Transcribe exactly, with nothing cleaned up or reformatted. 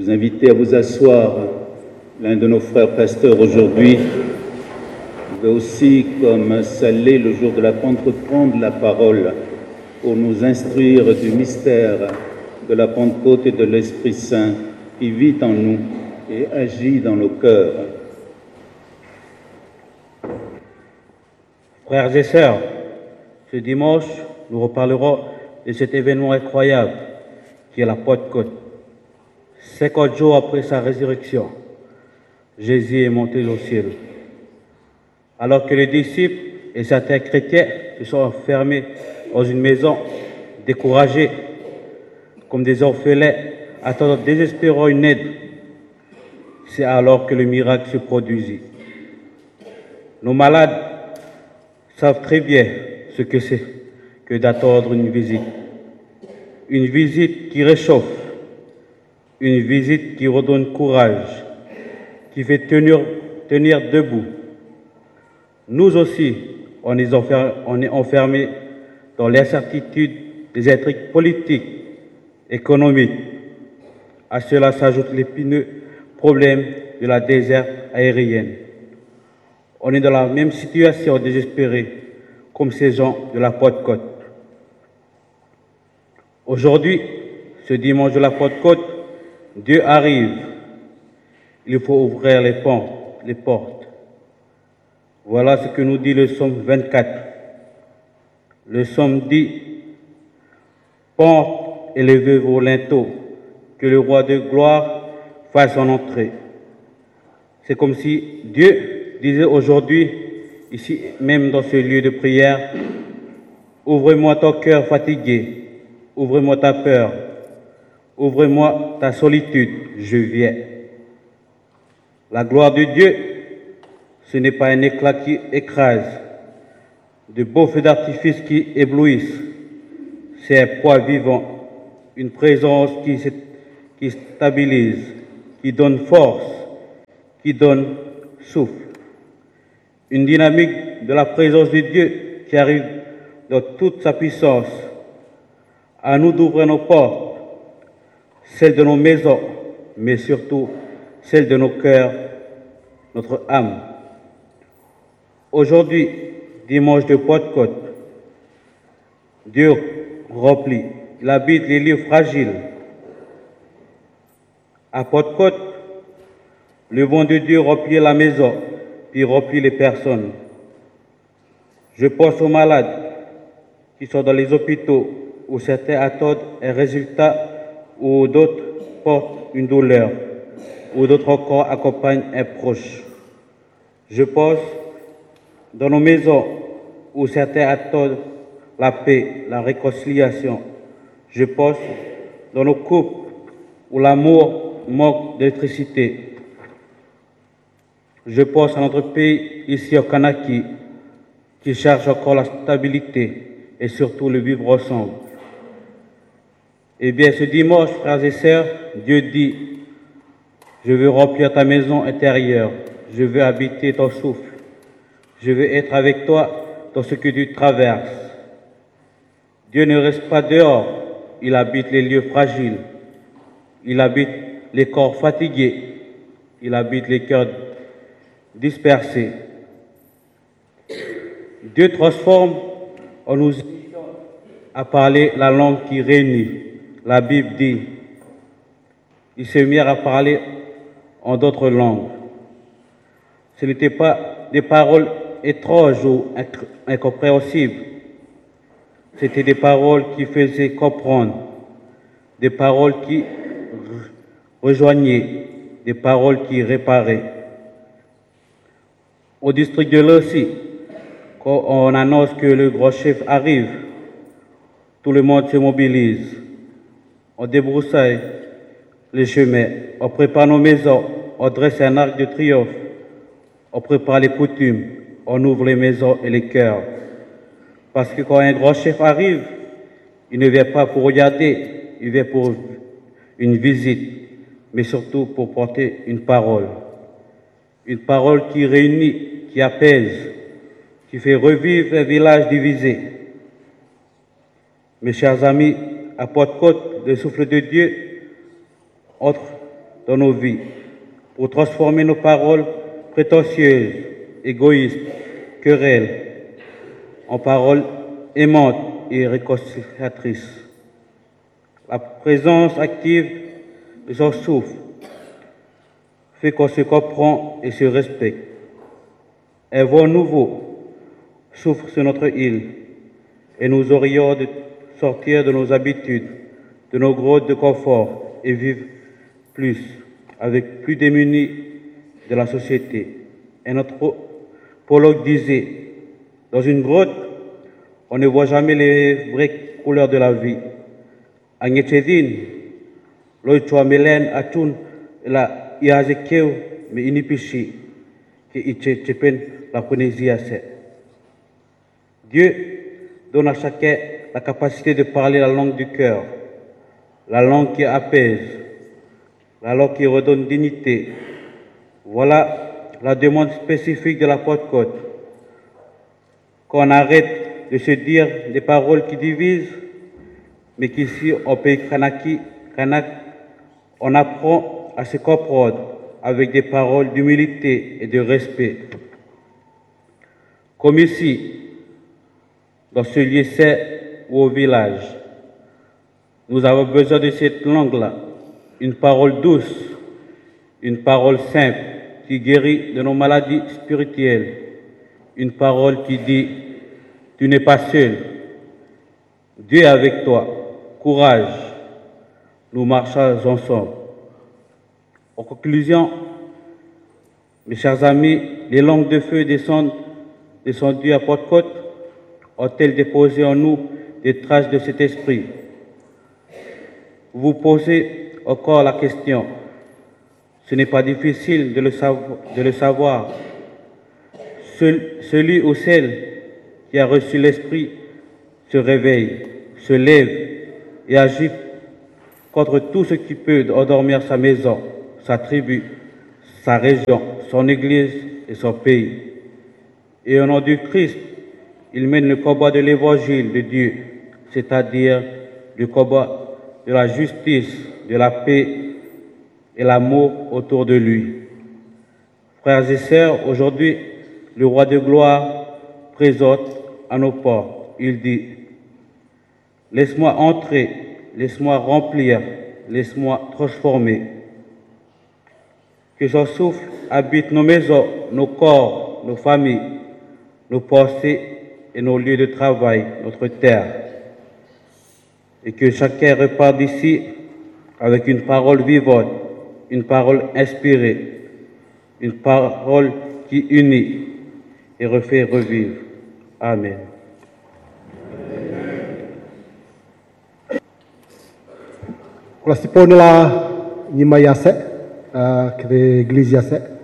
vous inviter à vous asseoir. L'un de nos frères pasteurs aujourd'hui veut aussi, comme ça l'est le jour de la Pentecôte, prendre la parole pour nous instruire du mystère de la Pentecôte et de l'Esprit Saint qui vit en nous et agit dans nos cœurs. Frères et sœurs, ce dimanche, nous reparlerons de cet événement incroyable qui est la Pentecôte. cinquante jours après sa résurrection, Jésus est monté au ciel. Alors que les disciples et certains chrétiens se sont enfermés dans une maison, découragés, comme des orphelins, attendant désespérément une aide, c'est alors que le miracle se produisit. Nos malades savent très bien ce que c'est que d'attendre une visite. Une visite qui réchauffe, une visite qui redonne courage, qui fait tenir, tenir debout. Nous aussi, on est, enfer, on est enfermés dans l'incertitude des intrigues politiques, économiques. À cela s'ajoute l'épineux problème de la déserte aérienne. On est dans la même situation désespérée comme ces gens de la Pentecôte. Aujourd'hui, ce dimanche de la Pentecôte, Dieu arrive. Il faut ouvrir les portes, les portes. Voilà ce que nous dit le psaume vingt-quatre. Le psaume dit « Porte élevez vos linteaux, que le roi de gloire fasse son entrée. » C'est comme si Dieu disait aujourd'hui, ici même dans ce lieu de prière, « Ouvre-moi ton cœur fatigué, ouvre-moi ta peur, ouvre-moi ta solitude, je viens. » La gloire de Dieu, ce n'est pas un éclat qui écrase, de beaux feux d'artifice qui éblouissent. C'est un poids vivant, une présence qui, qui stabilise, qui donne force, qui donne souffle. Une dynamique de la présence de Dieu qui arrive dans toute sa puissance. À nous d'ouvrir nos portes, celles de nos maisons, mais surtout celles de nos cœurs, notre âme. Aujourd'hui, dimanche de Pentecôte, Dieu remplit, il habite les lieux fragiles. À Pentecôte, le vent de Dieu remplit la maison, puis remplit les personnes. Je pense aux malades qui sont dans les hôpitaux, où certains attendent un résultat, ou d'autres portent une douleur, ou d'autres encore accompagnent un proche. Je pense dans nos maisons, où certains attendent la paix, la réconciliation. Je pense dans nos couples, où l'amour manque d'électricité. Je pense à notre pays, ici au Kanaki, qui cherche encore la stabilité et surtout le vivre ensemble. Eh bien, ce dimanche, frères et sœurs, Dieu dit, je veux remplir ta maison intérieure, je veux habiter ton souffle, je veux être avec toi dans ce que tu traverses. Dieu ne reste pas dehors, il habite les lieux fragiles, il habite les corps fatigués, il habite les cœurs dispersés. Dieu transforme en nous à parler la langue qui réunit. La Bible dit, ils se mirent à parler en d'autres langues. Ce n'étaient pas des paroles étranges ou incompréhensibles. C'était des paroles qui faisaient comprendre, des paroles qui rejoignaient, des paroles qui réparaient. Au district de Lossi, quand on annonce que le grand chef arrive, tout le monde se mobilise. On débroussaille les chemins, on prépare nos maisons, on dresse un arc de triomphe, on prépare les coutumes, on ouvre les maisons et les cœurs. Parce que quand un grand chef arrive, il ne vient pas pour regarder, il vient pour une visite, mais surtout pour porter une parole. Une parole qui réunit, qui apaise, qui fait revivre un village divisé. Mes chers amis, à Pentecôte, le souffle de Dieu entre dans nos vies, pour transformer nos paroles prétentieuses, égoïstes, querelles, en paroles aimantes et réconciliatrices. La présence active de son souffle fait qu'on se comprend et se respecte. Un vent nouveau souffle sur notre île et nous aurions de sortir de nos habitudes, de nos grottes de confort et vivre plus, avec plus démunis de la société. Un anthropologue disait, dans une grotte, on ne voit jamais les vraies couleurs de la vie. Agnetedin, loitua melen atun la iazekeu me inipishi, que iche chepen la ponésia c'est. Dieu donne à chacun la capacité de parler la langue du cœur, la langue qui apaise, la langue qui redonne dignité. Voilà la demande spécifique de la Pentecôte. Qu'on arrête de se dire des paroles qui divisent, mais qu'ici, au pays Kanaki, Kanak, on apprend à se comprendre avec des paroles d'humilité et de respect. Comme ici, dans ce lycée ou au village, nous avons besoin de cette langue-là, une parole douce, une parole simple qui guérit de nos maladies spirituelles, une parole qui dit « Tu n'es pas seul, Dieu est avec toi, courage, nous marchons ensemble ». En conclusion, mes chers amis, les langues de feu descendent, descendues à Pentecôte ont-elles déposé en nous des traces de cet esprit? Vous posez encore la question. Ce n'est pas difficile de le savoir. De le savoir. Celui ou celle qui a reçu l'esprit se réveille, se lève et agit contre tout ce qui peut endormir sa maison, sa tribu, sa région, son église et son pays. Et au nom du Christ, il mène le combat de l'évangile de Dieu, c'est-à-dire le combat de la justice, de la paix et l'amour autour de lui. Frères et sœurs, aujourd'hui, le roi de gloire présente à nos portes. Il dit, « Laisse-moi entrer, laisse-moi remplir, laisse-moi transformer. » Que son souffle habite nos maisons, nos corps, nos familles, nos pensées et nos lieux de travail, notre terre. Et que chacun repart d'ici avec une parole vivante, une parole inspirée, une parole qui unit et refait revivre. Amen. Kulasiponela nyima yase, uh, kve iglesia se.